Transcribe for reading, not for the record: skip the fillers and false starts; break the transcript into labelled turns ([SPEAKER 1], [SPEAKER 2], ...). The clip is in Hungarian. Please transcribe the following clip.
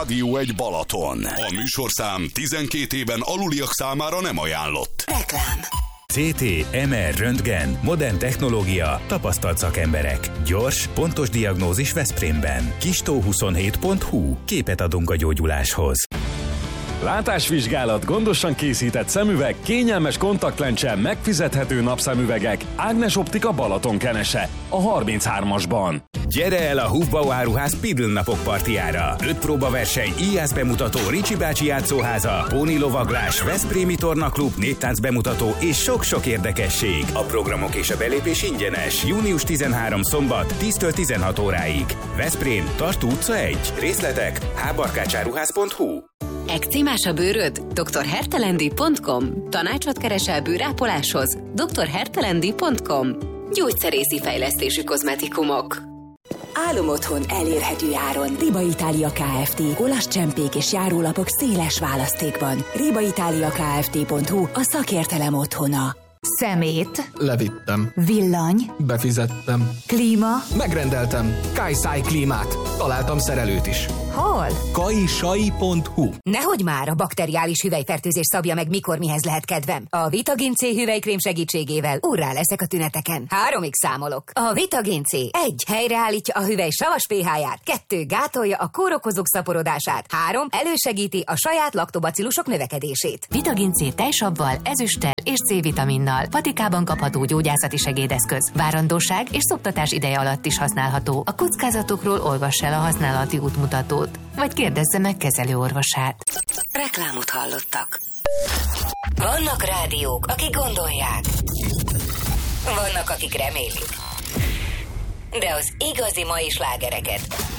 [SPEAKER 1] Rádió 1 Balaton. A műsorszám 12 éven aluliak számára nem ajánlott.
[SPEAKER 2] Reklám.
[SPEAKER 3] CT, MR, röntgen, modern technológia, tapasztalt szakemberek. Gyors, pontos diagnózis Veszprémben. Kistó27.hu. Képet adunk a gyógyuláshoz.
[SPEAKER 4] Látásvizsgálat, gondosan készített szemüveg, kényelmes kontaktlencse, megfizethető napszemüvegek. Ágnes Optika Balatonkenese, a 33-asban.
[SPEAKER 3] Gyere el a Hufbau áruház Pidl napok partiára. 5 próbaverseny, íjász bemutató, Ricsi bácsi játszóháza, póni lovaglás, Veszprémi tornaklub, néptánc bemutató és sok-sok érdekesség. A programok és a belépés ingyenes. Június 13 szombat 10-től 16 óráig. Veszprém, Tartó utca 1. Részletek hbarkácsáruház.hu.
[SPEAKER 2] Ekcímás a bőröd? drhertelendi.com. Tanácsot keresel bőrápoláshoz? drhertelendi.com. Gyógyszerészi fejlesztésű kozmetikumok.
[SPEAKER 5] Álomotthon elérhető áron. Riba Itália Kft. Olasz csempék és járólapok széles választékban. ribaitaliakft.hu a szakértelem otthona.
[SPEAKER 6] Szemét.
[SPEAKER 7] Levittem.
[SPEAKER 6] Villany.
[SPEAKER 7] Befizettem.
[SPEAKER 6] Klíma.
[SPEAKER 7] Megrendeltem. Kajszai klímát. Találtam szerelőt is.
[SPEAKER 6] Hol?
[SPEAKER 7] Kajsai.hu.
[SPEAKER 6] Nehogy már, a bakteriális hüvelyfertőzés szabja meg, mikor mihez lehet kedvem. A Vitagin C hüvelykrém segítségével úrrá leszek a tüneteken. 3-ig számolok. A Vitagin C 1. Helyreállítja a hüvely savas pH-ját. 2. Gátolja a kórokozók szaporodását. 3. Elősegíti a saját laktobacillusok növekedését.
[SPEAKER 8] Vitagin C tejsabbal, ezüsttel és C-vitaminnal. Patikában kapható gyógyászati segédeszköz. Várandóság és szoptatás ideje alatt is használható. A kockázatokról olvass el a használati útmutatót, vagy kérdezze meg kezelőorvosát.
[SPEAKER 2] Reklámot hallottak. Vannak rádiók, akik gondolják. Vannak, akik remélik. De az igazi mai slágereket